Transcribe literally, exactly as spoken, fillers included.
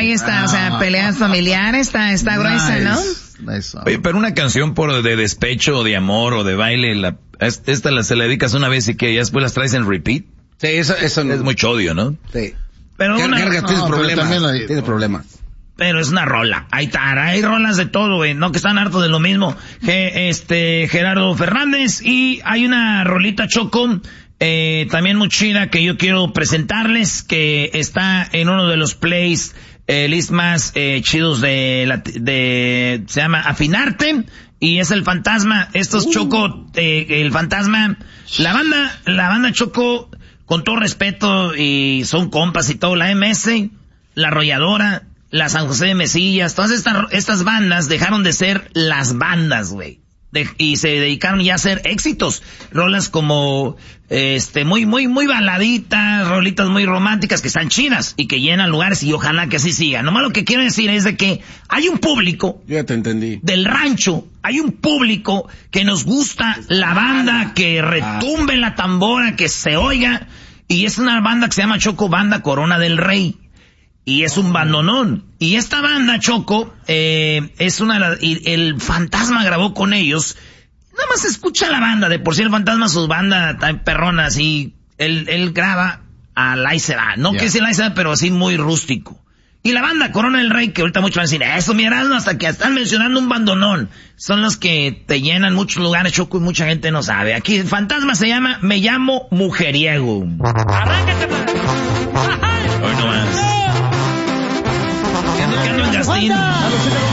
ahí está, o sea, peleas familiares, está, está gruesa, ¿no? Nice. Oye, pero una canción por de despecho, de amor o de baile, la, esta la, se la dedicas una vez y que ya después las traes en repeat. Sí, eso, eso no. Es mucho odio, ¿no? Sí. Pero Car una... Carga, tienes no, problemas, hay... tienes problemas. Pero es una rola. Ahí está, hay rolas de todo, güey, no que están hartos de lo mismo. Ge, este, Gerardo Fernández, y hay una rolita, Choco, eh, también muy chida que yo quiero presentarles, que está en uno de los plays, eh, list más eh, chidos de, la, de, se llama Afinarte, y es El Fantasma. Estos, uh. Choco, eh, El Fantasma, la banda, la banda Choco, con todo respeto, y son compas y todo, la M S, La Arrolladora, la San José de Mesillas, todas estas, estas bandas dejaron de ser las bandas, güey. De, y se dedicaron ya a hacer éxitos. Rolas como, este, muy, muy, muy baladitas, rolitas muy románticas que están chidas y que llenan lugares, y ojalá que así siga. Nomás lo que quiero decir es de que hay un público. Ya te entendí. Del rancho, hay un público que nos gusta la banda, que retumbe la tambora, que se oiga. Y es una banda que se llama Choco Banda Corona del Rey. Y es un bandonón. Y esta banda, Choco, eh, es una, y el Fantasma grabó con ellos. Nada más escucha la banda. De por sí el Fantasma, sus bandas tan perronas, y él, él graba a la se va. No yeah. que sea la se va, pero así muy rústico. Y la banda Corona del Rey, que ahorita muchos van a decir, eso mirando hasta que están mencionando un bandonón. Son los que te llenan muchos lugares, Choco, y mucha gente no sabe. Aquí el Fantasma se llama Me Llamo Mujeriego. Arráncate, hoy no más. ¿Qué ando en Gastín?